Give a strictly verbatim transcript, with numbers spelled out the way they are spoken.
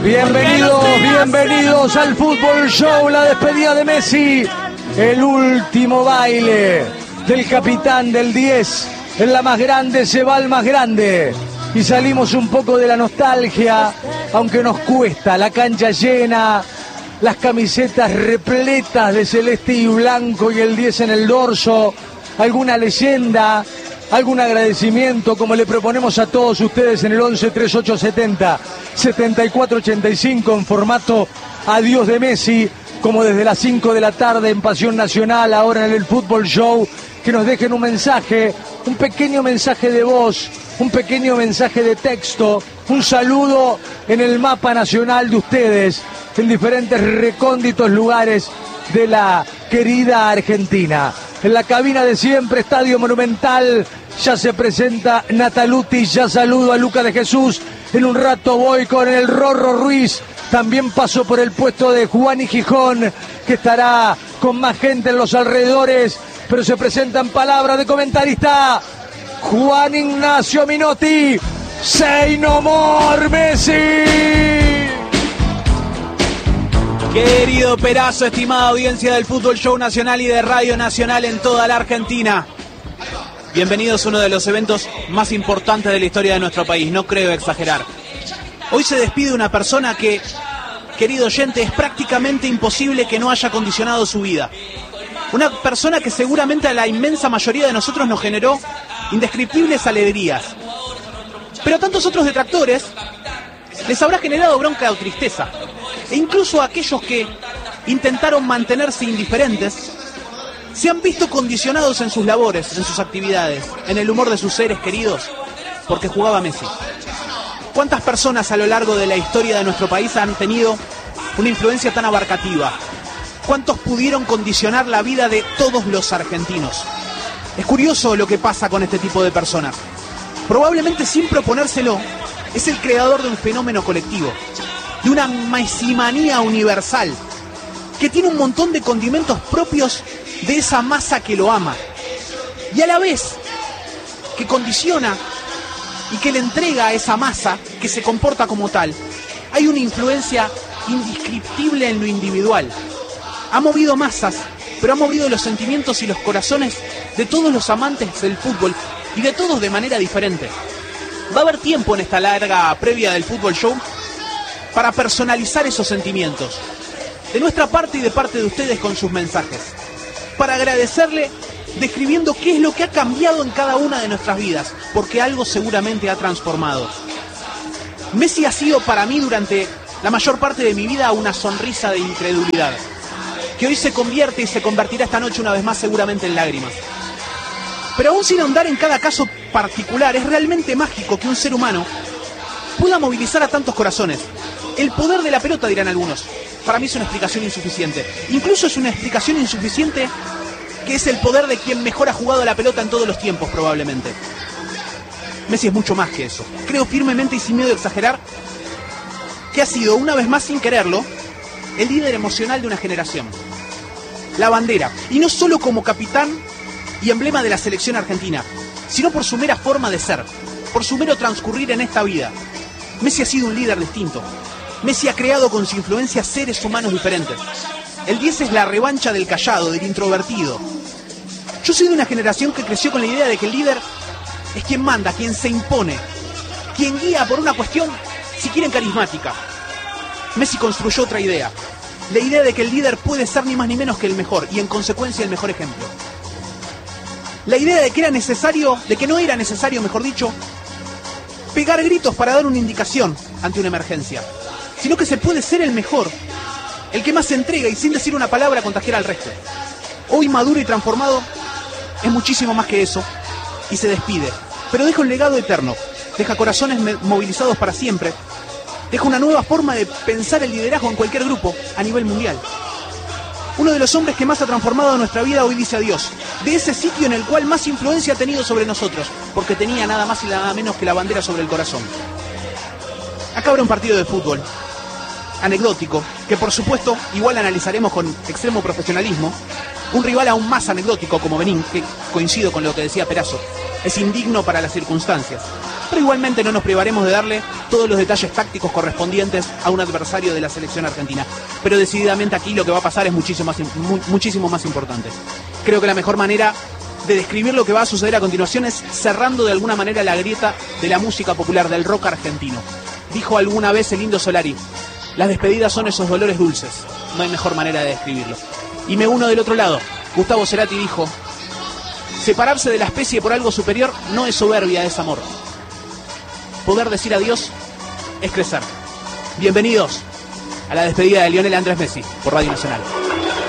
Bienvenidos, bienvenidos al Fútbol Show, la despedida de Messi, el último baile del capitán del diez, en la más grande se va el más grande, y salimos un poco de la nostalgia, aunque nos cuesta, la cancha llena, las camisetas repletas de celeste y blanco y el diez en el dorso, alguna leyenda, algún agradecimiento como le proponemos a todos ustedes en el once treinta y ocho setenta setenta y cuatro ochenta y cinco en formato Adiós de Messi, como desde las cinco de la tarde en Pasión Nacional, ahora en el Fútbol Show, que nos dejen un mensaje, un pequeño mensaje de voz, un pequeño mensaje de texto, un saludo en el mapa nacional de ustedes, en diferentes recónditos lugares de la querida Argentina. En la cabina de siempre, Estadio Monumental, ya se presenta Nataluti, ya saludo a Luca de Jesús, en un rato voy con el Rorro Ruiz, también paso por el puesto de Juan y Gijón, que estará con más gente en los alrededores, pero se presentan palabras de comentarista, Juan Ignacio Minotti, Say No More Messi. Querido Perazo, estimada audiencia del Fútbol Show Nacional y de Radio Nacional en toda la Argentina. Bienvenidos a uno de los eventos más importantes de la historia de nuestro país, no creo exagerar. Hoy se despide una persona que, querido oyente, es prácticamente imposible que no haya condicionado su vida. Una persona que seguramente a la inmensa mayoría de nosotros nos generó indescriptibles alegrías. Pero a tantos otros detractores les habrá generado bronca o tristeza. E incluso a aquellos que intentaron mantenerse indiferentes se han visto condicionados en sus labores, en sus actividades, en el humor de sus seres queridos, porque jugaba Messi. ¿Cuántas personas a lo largo de la historia de nuestro país han tenido una influencia tan abarcativa? ¿Cuántos pudieron condicionar la vida de todos los argentinos? Es curioso lo que pasa con este tipo de personas. Probablemente sin proponérselo, es el creador de un fenómeno colectivo, de una mesimanía universal, que tiene un montón de condimentos propios de esa masa que lo ama, y a la vez que condiciona y que le entrega a esa masa que se comporta como tal. Hay una influencia indescriptible en lo individual. Ha movido masas, pero ha movido los sentimientos y los corazones de todos los amantes del fútbol, y de todos de manera diferente. Va a haber tiempo en esta larga previa del Fútbol Show para personalizar esos sentimientos, de nuestra parte y de parte de ustedes con sus mensajes, para agradecerle describiendo qué es lo que ha cambiado en cada una de nuestras vidas, porque algo seguramente ha transformado. Messi ha sido para mí durante la mayor parte de mi vida una sonrisa de incredulidad, que hoy se convierte y se convertirá esta noche una vez más seguramente en lágrimas. Pero aún sin ahondar en cada caso particular, es realmente mágico que un ser humano pueda movilizar a tantos corazones. El poder de la pelota, dirán algunos. Para mí es una explicación insuficiente. Incluso es una explicación insuficiente que es el poder de quien mejor ha jugado la pelota en todos los tiempos, probablemente. Messi es mucho más que eso. Creo firmemente y sin miedo de exagerar que ha sido, una vez más sin quererlo, el líder emocional de una generación. La bandera. Y no solo como capitán y emblema de la selección argentina, sino por su mera forma de ser, por su mero transcurrir en esta vida. Messi ha sido un líder distinto. Messi ha creado con su influencia seres humanos diferentes. El diez es la revancha del callado, del introvertido. Yo soy de una generación que creció con la idea de que el líder es quien manda, quien se impone, quien guía por una cuestión, si quieren, carismática. Messi construyó otra idea, la idea de que el líder puede ser ni más ni menos que el mejor, y en consecuencia el mejor ejemplo. La idea de que era necesario, de que no era necesario, mejor dicho, pegar gritos para dar una indicación ante una emergencia, sino que se puede ser el mejor, el que más se entrega y sin decir una palabra contagiar al resto. Hoy maduro y transformado es muchísimo más que eso y se despide, pero deja un legado eterno, deja corazones movilizados para siempre, deja una nueva forma de pensar el liderazgo en cualquier grupo a nivel mundial. Uno de los hombres que más ha transformado nuestra vida hoy dice adiós, de ese sitio en el cual más influencia ha tenido sobre nosotros, porque tenía nada más y nada menos que la bandera sobre el corazón. Acá habrá un partido de fútbol, anecdótico, que por supuesto igual analizaremos con extremo profesionalismo, un rival aún más anecdótico como Benín, que coincido con lo que decía Perazo, es indigno para las circunstancias. pero igualmente no nos privaremos de darle todos los detalles tácticos correspondientes a un adversario de la selección argentina. Pero decididamente aquí lo que va a pasar es muchísimo más, mu muchísimo más importante. Creo que la mejor manera de describir lo que va a suceder a continuación es cerrando de alguna manera la grieta de la música popular, del rock argentino. Dijo alguna vez el Indio Solari: las despedidas son esos dolores dulces. No hay mejor manera de describirlo. Y me uno del otro lado. Gustavo Cerati dijo: separarse de la especie por algo superior no es soberbia, es amor. Poder decir adiós es crecer. Bienvenidos a la despedida de Lionel Andrés Messi por Radio Nacional.